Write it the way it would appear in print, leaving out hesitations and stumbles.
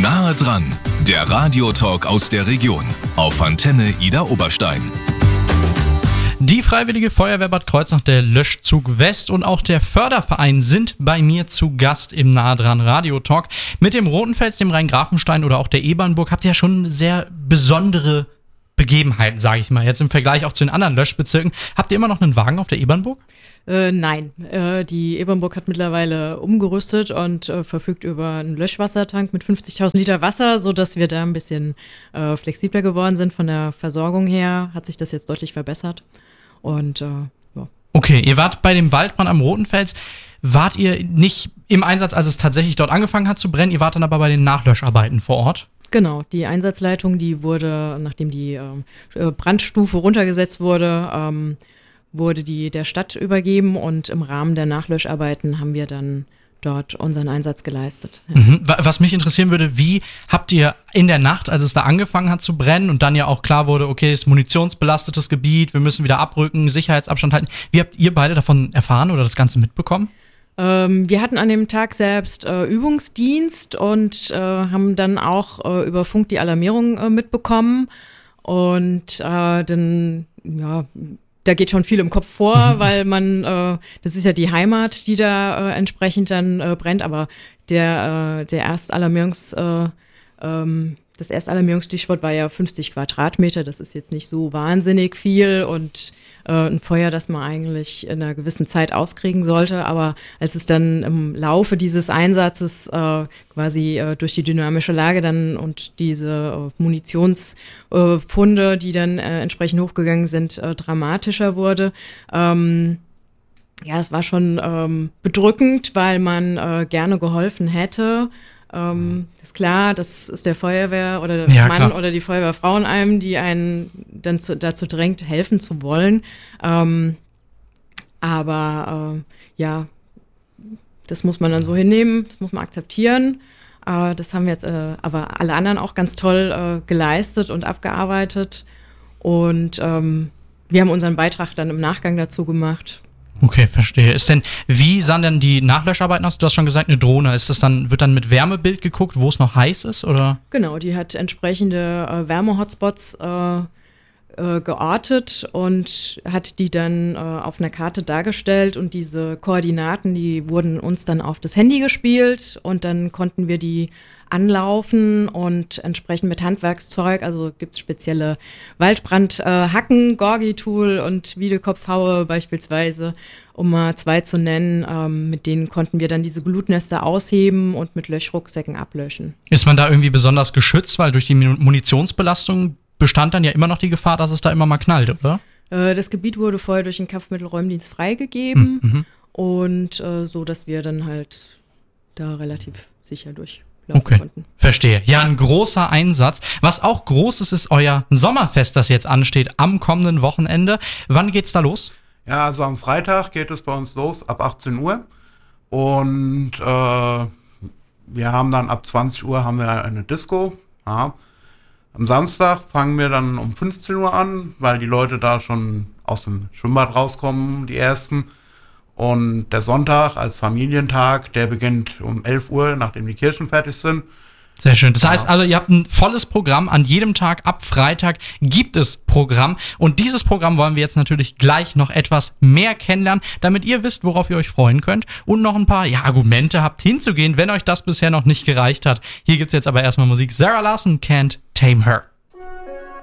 Nahe dran, der Radiotalk aus der Region auf Antenne Ida Oberstein. Die Freiwillige Feuerwehr Bad Kreuznach, der Löschzug West und auch der Förderverein sind bei mir zu Gast im Nahe dran Radiotalk. Mit dem Rotenfels, dem Rheingrafenstein oder auch der Ebernburg habt ihr ja schon sehr besondere Begebenheiten, sage ich mal. Jetzt im Vergleich auch zu den anderen Löschbezirken. Habt ihr immer noch einen Wagen auf der Ebernburg? Nein, die Ebernburg hat mittlerweile umgerüstet und verfügt über einen Löschwassertank mit 50.000 Liter Wasser, sodass wir da ein bisschen flexibler geworden sind. Von der Versorgung her hat sich das jetzt deutlich verbessert. Und ja. Okay, ihr wart bei dem Waldbrand am Rotenfels. Wart ihr nicht im Einsatz, als es tatsächlich dort angefangen hat zu brennen? Ihr wart dann aber bei den Nachlöscharbeiten vor Ort? Genau, die Einsatzleitung, die wurde, nachdem die Brandstufe runtergesetzt wurde, wurde die der Stadt übergeben und im Rahmen der Nachlöscharbeiten haben wir dann dort unseren Einsatz geleistet. Ja. Was mich interessieren würde, wie habt ihr in der Nacht, als es da angefangen hat zu brennen und dann ja auch klar wurde, okay, es ist munitionsbelastetes Gebiet, wir müssen wieder abrücken, Sicherheitsabstand halten. Wie habt ihr beide davon erfahren oder das Ganze mitbekommen? Wir hatten an dem Tag selbst Übungsdienst und haben dann auch über Funk die Alarmierung mitbekommen und dann, ja, da geht schon viel im Kopf vor, weil man, das ist ja die Heimat, die da entsprechend dann brennt, aber das erste Alarmierungsstichwort war ja 50 Quadratmeter, das ist jetzt nicht so wahnsinnig viel und ein Feuer, das man eigentlich in einer gewissen Zeit auskriegen sollte, aber als es dann im Laufe dieses Einsatzes quasi durch die dynamische Lage dann und diese Munitionsfunde, die dann entsprechend hochgegangen sind, dramatischer wurde, ja, es war schon bedrückend, weil man gerne geholfen hätte. Ist klar, das ist der Feuerwehr oder der Mann oder die Feuerwehrfrau in einem, die einen dann dazu drängt, helfen zu wollen. Aber ja, das muss man dann so hinnehmen, das muss man akzeptieren. Das haben wir jetzt aber alle anderen auch ganz toll geleistet und abgearbeitet. Und wir haben unseren Beitrag dann im Nachgang dazu gemacht. Okay, verstehe. Wie sahen denn die Nachlöscharbeiten aus? Du hast schon gesagt, eine Drohne. Wird dann mit Wärmebild geguckt, wo es noch heiß ist, oder? Genau, die hat entsprechende Wärme-Hotspots geortet und hat die dann auf einer Karte dargestellt und diese Koordinaten, die wurden uns dann auf das Handy gespielt und dann konnten wir die anlaufen und entsprechend mit Handwerkszeug, also gibt es spezielle Waldbrand-Hacken, Gorgi-Tool und Wiedekopfhaue beispielsweise, um mal 2 zu nennen, mit denen konnten wir dann diese Glutnester ausheben und mit Löschrucksäcken ablöschen. Ist man da irgendwie besonders geschützt, weil durch die Munitionsbelastung bestand dann ja immer noch die Gefahr, dass es da immer mal knallt, oder? Das Gebiet wurde vorher durch den Kampfmittelräumdienst freigegeben und so, dass wir dann halt da relativ sicher durchlaufen konnten. Verstehe. Ja, ein großer Einsatz. Was auch groß ist euer Sommerfest, das jetzt ansteht am kommenden Wochenende. Wann geht's da los? Ja, also am Freitag geht es bei uns los, ab 18 Uhr. Und wir haben dann ab 20 Uhr haben wir eine Disco. Ja. Am Samstag fangen wir dann um 15 Uhr an, weil die Leute da schon aus dem Schwimmbad rauskommen, die ersten. Und der Sonntag als Familientag, der beginnt um 11 Uhr, nachdem die Kirchen fertig sind. Sehr schön. Das heißt also, ihr habt ein volles Programm. An jedem Tag ab Freitag gibt es Programm. Und dieses Programm wollen wir jetzt natürlich gleich noch etwas mehr kennenlernen, damit ihr wisst, worauf ihr euch freuen könnt und noch ein paar Argumente habt hinzugehen, wenn euch das bisher noch nicht gereicht hat. Hier gibt's jetzt aber erstmal Musik. Zara Larsson, Can't Tame Her.